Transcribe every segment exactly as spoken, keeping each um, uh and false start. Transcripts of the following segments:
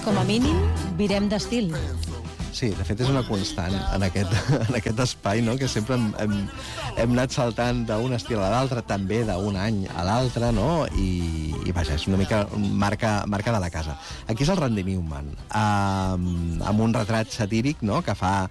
com a mínim, virem d'estil. Sí, de fet és una constant en aquest, en aquest espai, no? Que sempre hem, hem, hem anat saltant d'un estil a l'altre, també d'un any a l'altre, no? I, i vaja, és una mica marca, marca de la casa. Aquí és el Randy Newman, amb, amb un retrat satíric, no?, que fa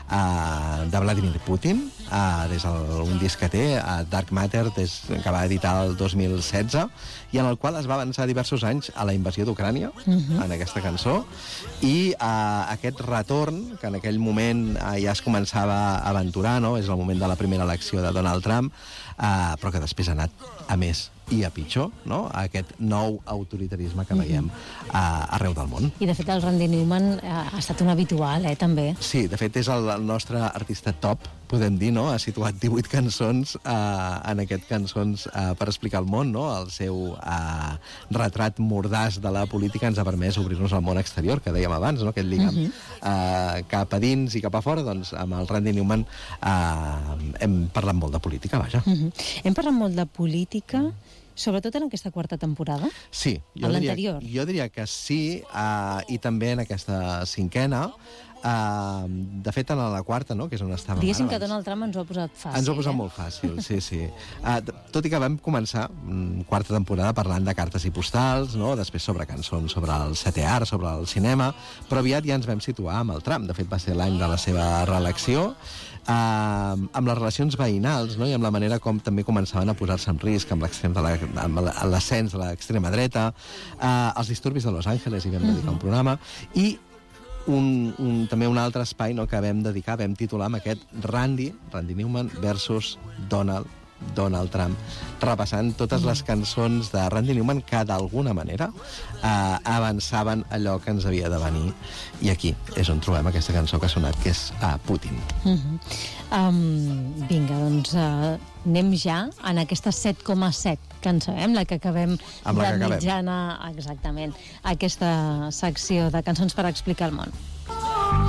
uh, de Vladimir Putin, uh, des d'un disc que té, uh, Dark Matter, des, que va editar el dos mil setze, i en el qual es va avançar diversos anys a la invasió d'Ucrània, uh-huh. en aquesta cançó, i uh, aquest retorn, que en aquell moment uh, ja es començava a aventurar, no? És el moment de la primera elecció de Donald Trump, uh, però que després ha anat a més i a pitjor, no?, a aquest nou autoritarisme que veiem uh, arreu del món. I de fet el Randy Newman ha estat un habitual, eh, també. Sí, de fet és el, el nostre artista top, podem dir, no? Ha situat divuit cançons uh, en aquest Cançons uh, per explicar el món, no? El seu uh, retrat mordàs de la política ens ha permès obrir-nos al món exterior, que dèiem abans, no?, aquest lligam uh-huh. uh, cap a dins i cap a fora. Doncs amb el Randy Newman uh, hem parlat molt de política, vaja. Uh-huh. Hem parlat molt de política, sobretot en aquesta quarta temporada? Sí. Jo en diria, l'anterior? Jo diria que sí, uh, i també en aquesta cinquena. Uh, de fet, en la quarta, no?, que és on estàvem ara. Diguéssim que Donald Trump ens ho ha posat fàcil. Ens ho ha posat eh? molt fàcil, sí, sí. Uh, tot i que vam començar, mm, quarta temporada, parlant de cartes i postals, no?, després sobre cançons, sobre el setè art, sobre el cinema, però aviat ja ens vam situar amb el Trump. De fet, va ser l'any de la seva reelecció, uh, amb les relacions veïnals, no?, i amb la manera com també començaven a posar-se en risc amb l'ascens de l'extrema dreta, uh, els disturbis de Los Angeles, hi vam dedicar un programa, i Un, un, també un altre espai, no?, que vam dedicar, vam titular amb aquest Randy, Randy Newman versus Donald, Donald Trump, repassant totes les cançons de Randy Newman que d'alguna manera eh, avançaven allò que ens havia de venir, i aquí és on trobem aquesta cançó que ha sonat, que és uh, Putin. Uh-huh. um, vinga, doncs uh, anem ja en aquesta set coma set cançó, eh, amb la que acabem amb la de que mitjana, exactament, aquesta secció de Cançons per explicar el món.